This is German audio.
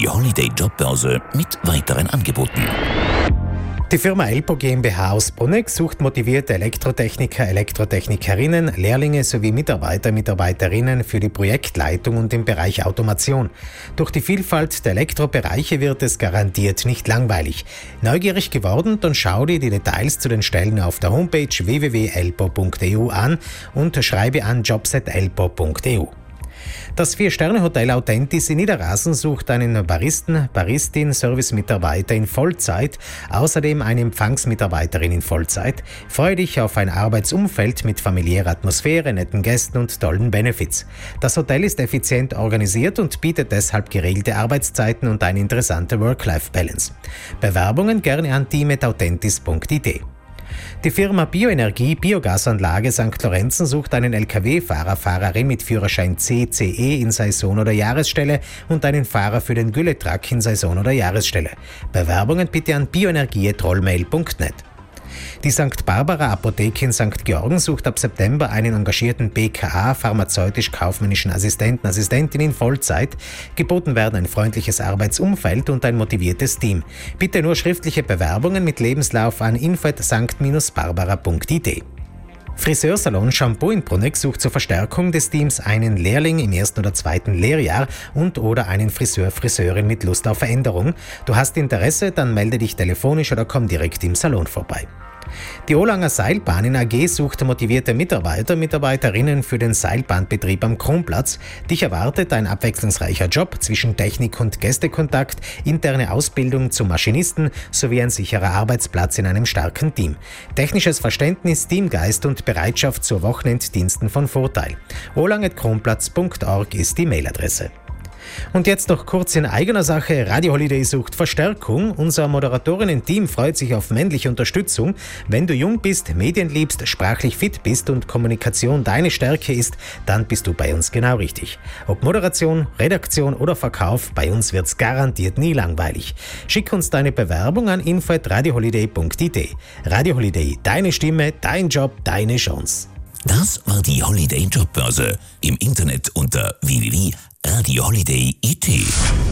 Die Holiday Jobbörse mit weiteren Angeboten. Die Firma Elpo GmbH aus Bruneck sucht motivierte Elektrotechniker, Elektrotechnikerinnen, Lehrlinge sowie Mitarbeiter, Mitarbeiterinnen für die Projektleitung und im Bereich Automation. Durch die Vielfalt der Elektrobereiche wird es garantiert nicht langweilig. Neugierig geworden? Dann schau dir die Details zu den Stellen auf der Homepage www.elpo.eu an und schreibe an jobs@elpo.eu. Das 4-Sterne-Hotel Authentis in Niederrasen sucht einen Baristen, Baristin, Servicemitarbeiter in Vollzeit, außerdem eine Empfangsmitarbeiterin in Vollzeit. Freue dich auf ein Arbeitsumfeld mit familiärer Atmosphäre, netten Gästen und tollen Benefits. Das Hotel ist effizient organisiert und bietet deshalb geregelte Arbeitszeiten und eine interessante Work-Life-Balance. Bewerbungen gerne an team@authentis.it. Die Firma Bioenergie Biogasanlage St. Lorenzen sucht einen Lkw-Fahrer, Fahrerin mit Führerschein C/CE in Saison- oder Jahresstelle und einen Fahrer für den Gülletruck in Saison- oder Jahresstelle. Bewerbungen bitte an bioenergie@rollmail.net. Die St. Barbara Apotheke in St. Georgen sucht ab September einen engagierten BKA, pharmazeutisch-kaufmännischen Assistenten, Assistentin in Vollzeit. Geboten werden ein freundliches Arbeitsumfeld und ein motiviertes Team. Bitte nur schriftliche Bewerbungen mit Lebenslauf an info@sankt-barbara.it. Friseursalon Shampoo in Bruneck sucht zur Verstärkung des Teams einen Lehrling im 1. oder 2. Lehrjahr und/oder einen Friseurin mit Lust auf Veränderung. Du hast Interesse, dann melde dich telefonisch oder komm direkt im Salon vorbei. Die Olanger Seilbahnen AG sucht motivierte Mitarbeiter, Mitarbeiterinnen für den Seilbahnbetrieb am Kronplatz. Dich erwartet ein abwechslungsreicher Job zwischen Technik- und Gästekontakt, interne Ausbildung zum Maschinisten sowie ein sicherer Arbeitsplatz in einem starken Team. Technisches Verständnis, Teamgeist und Bereitschaft zu Wochenenddiensten von Vorteil. olang@kronplatz.org ist die Mailadresse. Und jetzt noch kurz in eigener Sache. Radio Holiday sucht Verstärkung. Unser Moderatorinnen-Team freut sich auf männliche Unterstützung. Wenn du jung bist, Medien liebst, sprachlich fit bist und Kommunikation deine Stärke ist, dann bist du bei uns genau richtig. Ob Moderation, Redaktion oder Verkauf, bei uns wird's garantiert nie langweilig. Schick uns deine Bewerbung an info@radioholiday.it. Radio Holiday, deine Stimme, dein Job, deine Chance. Das war die Holiday Jobbörse. Im Internet unter www.radioholiday.it.